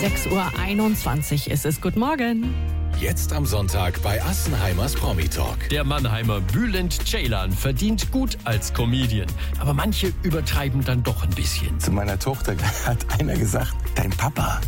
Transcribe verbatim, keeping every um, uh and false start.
sechs Uhr einundzwanzig ist es. Guten Morgen. Jetzt am Sonntag bei Assenheimers Promi Talk. Der Mannheimer Bülent Ceylan verdient gut als Comedian. Aber manche übertreiben dann doch ein bisschen. Zu meiner Tochter hat einer gesagt, dein Papa,